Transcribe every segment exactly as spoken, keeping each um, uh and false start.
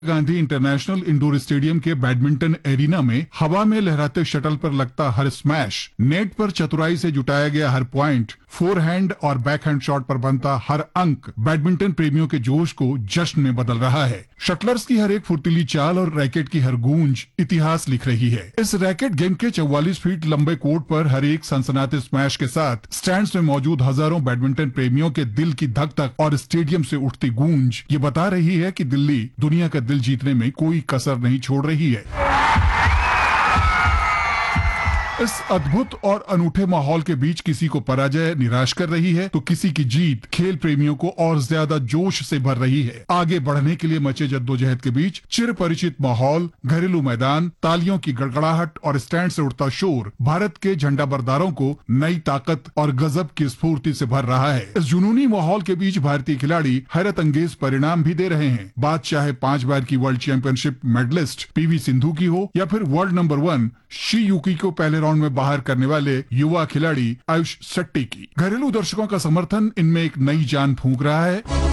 Gandhi international indoor stadium के badminton arena में हवा में लहराते शटल पर लगता हर स्मैश, नेट पर चतुराई से जुटाया गया हर पॉइंट, फोरहैंड और बैकहैंड शॉट पर बनता हर अंक बैडमिंटन प्रेमियों के जोश को जश्न में बदल रहा है। शटलर्स की हर एक फुर्तीली चाल और रैकेट की हर गूंज इतिहास लिख रही है। इस रैकेट गेम के चौवालीस फीट लंबे कोर्ट पर हर एक सनसनाते स्मैश के साथ स्टैंड्स में मौजूद हजारों बैडमिंटन प्रेमियों के दिल की धक धक और स्टेडियम से उठती गूंज ये बता रही है कि दिल्ली दुनिया का दिल जीतने में कोई कसर नहीं छोड़ रही है। इस अद्भुत और अनूठे माहौल के बीच किसी को पराजय निराश कर रही है तो किसी की जीत खेल प्रेमियों को और ज्यादा जोश से भर रही है। आगे बढ़ने के लिए मचे जद्दोजहद के बीच चिर परिचित माहौल, घरेलू मैदान, तालियों की गड़गड़ाहट और स्टैंड से उठता शोर भारत के झंडा बरदारों को नई ताकत और गजब की स्फूर्ति से भर रहा है। इस जुनूनी माहौल के बीच भारतीय खिलाड़ी हैरत अंगेज परिणाम भी दे रहे हैं। बात चाहे पांच बार की world championship medallist PV Sindhu की हो या फिर world number one Shi Yuqi को पहले राउंड में बाहर करने वाले युवा खिलाड़ी आयुष शेट्टी की। घरेलू दर्शकों का समर्थन इनमें एक नई जान फूंक रहा है।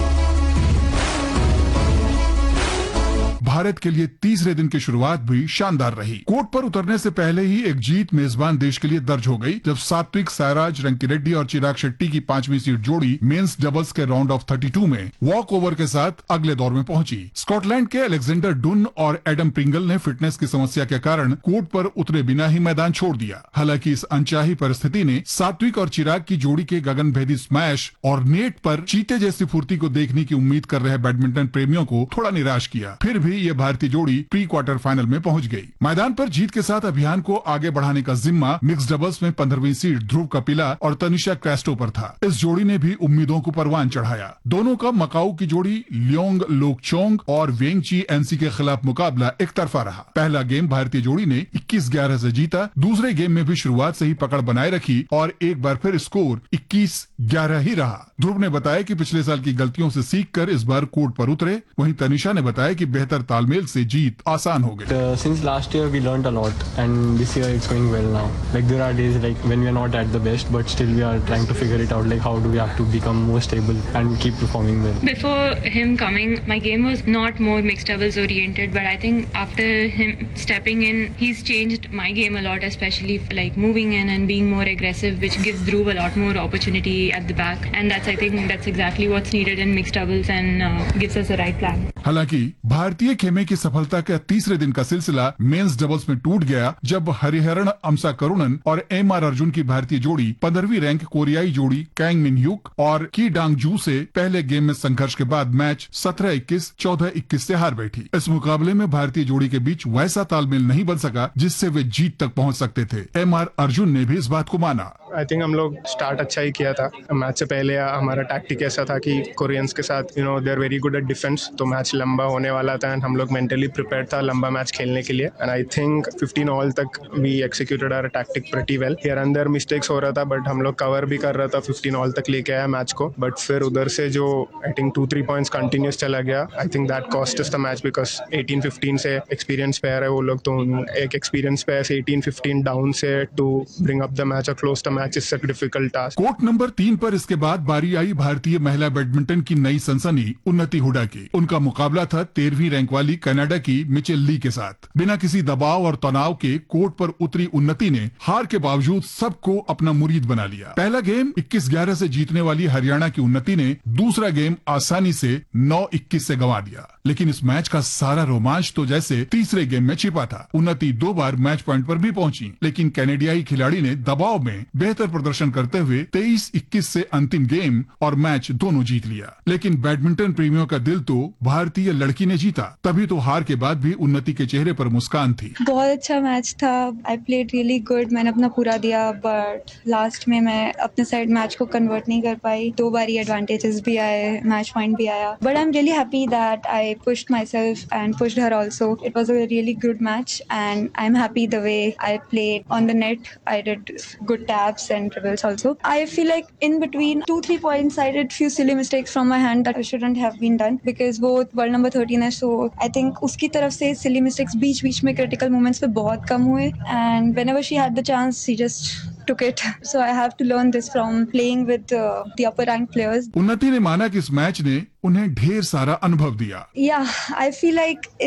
भारत के लिए तीसरे दिन की शुरुआत भी शानदार रही। कोर्ट पर उतरने से पहले ही एक जीत मेजबान देश के लिए दर्ज हो गई जब सात्विक साईराज रंकीरेड्डी और चिराग शेट्टी की पांचवी सीट जोड़ी मेंस डबल्स के राउंड ऑफ बत्तीस में वॉक ओवर के साथ अगले दौर में पहुंची। स्कॉटलैंड के अलेक्जेंडर डुन और एडम प्रिंगल ने फिटनेस की समस्या के कारण कोर्ट पर उतरे बिना ही मैदान छोड़ दिया। हालांकि इस अनचाही परिस्थिति ने सात्विक और चिराग की जोड़ी के गगनभेदी स्मैश और नेट पर चीते जैसी फुर्ती को देखने की उम्मीद कर रहे बैडमिंटन प्रेमियों को थोड़ा निराश किया। फिर भी ये भारतीय जोड़ी प्री क्वार्टर फाइनल में पहुंच गई। मैदान पर जीत के साथ अभियान को आगे बढ़ाने का जिम्मा मिक्स डबल्स में पंद्रहवीं सीट ध्रुव कपिला और तनिषा क्रेस्टो पर था। इस जोड़ी ने भी उम्मीदों को परवान चढ़ाया। दोनों का मकाऊ की जोड़ी लियोंग लोकचोंग और वेंगची एनसी के खिलाफ मुकाबला एक तरफा रहा। पहला गेम भारतीय जोड़ी ने इक्कीस ग्यारह से जीता। दूसरे गेम में भी शुरुआत से ही पकड़ बनाए रखी और एक बार फिर स्कोर इक्कीस ग्यारह ही रहा। ध्रुव ने बताया कि पिछले साल की गलतियों से सीखकर इस बार कोर्ट पर उतरे। वहीं तनिषा ने बताया कि बेहतर तालमेल से जीत आसान हो गई। Uh, since last year we learned a lot and this year it's going well now. Like there are days like when we are not at the best but still we are trying to figure it out, like how do we have to become more stable and keep performing well. Before him coming, my game was not more mixed doubles oriented, but I think after him stepping in, he's changed my game a lot, especially like moving in and being more aggressive, which gives Dhruv a lot more opportunity at the back, and that's I think that's exactly what's needed in mixed doubles and uh, gives us the right plan. हालांकि भारतीय खेमे की सफलता का तीसरे दिन का सिलसिला मेंस डबल्स में टूट गया जब हरिहरन अमसा करुणन और एम आर अर्जुन की भारतीय जोड़ी पंद्रहवीं रैंक कोरियाई जोड़ी कैंग मिन ह्यूक और की डांग जू से पहले गेम में संघर्ष के बाद मैच सत्रह इक्कीस चौदह इक्कीस से हार बैठी। इस मुकाबले में भारतीय जोड़ी के बीच वैसा तालमेल नहीं बन सका जिससे वे जीत तक पहुंच सकते थे। एम आर अर्जुन ने भी इस बात को माना। आई थिंक हम लोग स्टार्ट अच्छा ही किया था। मैच से पहले हमारा टैक्टिक ऐसा था कि कोरियंस के साथ you know they are very good at defence, तो मैच लंबा होने वाला था एंड हम लोग मेंटली प्रिपेयर्ड था लंबा मैच खेलने के लिए। And I think fifteen all तक we executed our tactic pretty well. Here अंदर मिस्टेक्स हो रहा था बट हम लोग कवर भी कर रहा था, फिफ्टीन ऑल तक लेके आया मैच को। बट फिर उधर से जो I think to three points continuous चला गया, I think that cost us the match because eighteen fifteen से एक्सपीरियंस पेयर है वो लोग, तो एक एक्सपीरियंस पेयर से एटीन फिफ्टीन डाउन से to bring up the match और close the match is such difficult task. Court number तीन पर इसके बाद बारी आई भारतीय महिला बैडमिंटन की नई सनसनी उन्नति हुडा की। उनका मुकाबला था तेरहवीं रैंक वाली कनाडा की मिचेल ली के साथ। बिना किसी दबाव और तनाव के कोर्ट पर उतरी उन्नति ने हार के बावजूद सबको अपना मुरीद बना लिया। पहला गेम इक्कीस ग्यारह से जीतने वाली हरियाणा की उन्नति ने दूसरा गेम आसानी से नौ इक्कीस से गंवा दिया। लेकिन इस मैच का सारा रोमांच तो जैसे तीसरे गेम में छिपा था। उन्नति दो बार मैच पॉइंट पर भी पहुंची लेकिन कैनेडियाई खिलाड़ी ने दबाव में बेहतर प्रदर्शन करते हुए तेईस इक्कीस से अंतिम गेम और मैच दोनों जीत लिया। लेकिन बैडमिंटन प्रेमियों का दिल तो भारतीय लड़की ने जीता, तभी तो हार के बाद भी उन्नति के चेहरे पर मुस्कान थी। बहुत अच्छा मैच था। आई प्लेड रियली गुड, मैंने अपना पूरा दिया बट लास्ट में मैं अपने साइड मैच को कन्वर्ट नहीं कर पाई। दो बारी एडवांटेजेस भी आए, मैच पॉइंट भी आया, but I am really happy that I pushed myself and pushed her also. It was a really good match and I'm happy the way I played on the net. I did good taps and dribbles also. I feel like in between two three points I did few silly mistakes from my hand that shouldn't have been done because वो world number thirteen है, so I think उसकी तरफ से silly mistakes बीच बीच में critical moments पे बहुत कम हुए and whenever she had the chance she just took it. So I have to learn this from playing with uh, the upper ranked players. उन्नति ने माना कि इस मैच ने उन्हें ढेर सारा अनुभव दिया। Yeah, I feel like